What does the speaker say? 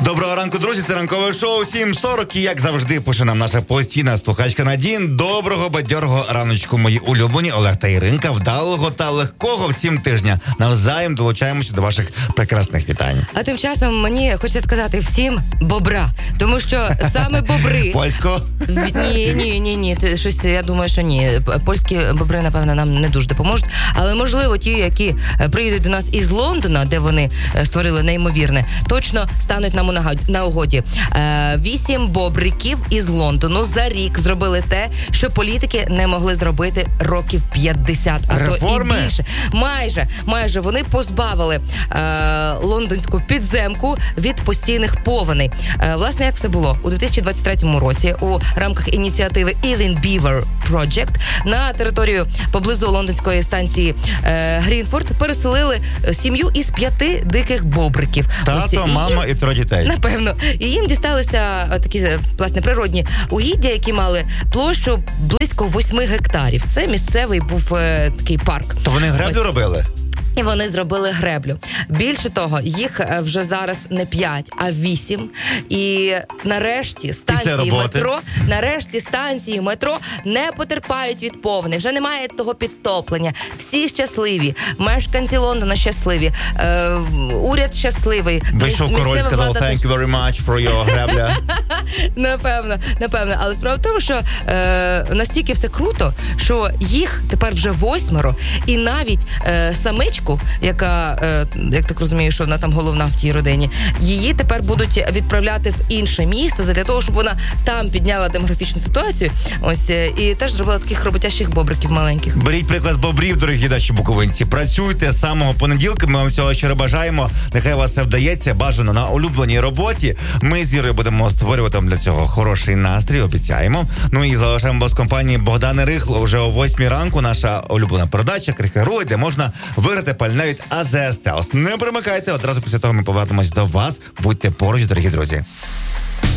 Доброго ранку, друзі, це ранкове шоу 7:40 і, як завжди, пише нам наша постійна слухачка Надін. Доброго, бадьорого раночку, мої улюблені Олег та Іринка. Вдалого та легкого всім тижня. Навзаєм долучаємося до ваших прекрасних вітань. А тим часом мені хочеться сказати всім бобра, тому що саме бобри... Польсько? Ні, щось, я думаю, що ні. Польські бобри, напевно, нам не дуже допоможуть, але, можливо, ті, які приїдуть до нас із Лондона, де вони створили неймовірне, точно стануть нам на угоді. 8 бобриків із Лондону за рік зробили те, що політики не могли зробити років 50, а реформи? То і більше. Майже вони позбавили лондонську підземку від постійних повеней. Власне, як все було? У 2023 році у рамках ініціативи Ealing Beaver Project на територію поблизу лондонської станції Грінфорд переселили сім'ю із 5 диких бобриків. Тато, мама і 3 дітей. Напевно. І їм дісталися такі, власне, природні угіддя, які мали площу близько 8 гектарів. Це місцевий був такий парк. То вони греблю робили? І вони зробили греблю. Більше того, їх вже зараз не 5, а 8. І нарешті станції метро не потерпають від повені. Вже немає того підтоплення. Всі щасливі. Мешканці Лондона щасливі. Уряд щасливий. Вийшов король, сказав thank you very much for your гребля. Напевно. Але справа в тому, що настільки все круто, що їх тепер вже 8, і навіть самичку, яка, як так розумію, що вона там головна в тій родині, її тепер будуть відправляти в інше місто для того, щоб вона там підняла демографічну ситуацію. Ось, і теж зробила таких роботящих бобриків маленьких. Беріть приклад з бобрів, дорогі наші буковинці. Працюйте з самого понеділка, ми вам цього щиро бажаємо. Нехай вас все вдається, бажано на улюбленій роботі. Ми з Ірою будемо створювати вам для цього хороший настрій, обіцяємо. Ну і залишаємо вас компанії Богдани Рихло. Вже о 8 ранку наша улюблена передача «Крихерой», де можна виграти пальне від АЗС Телс. Не примикайте, одразу після того ми повернемось до вас. Будьте поруч, дорогі друзі.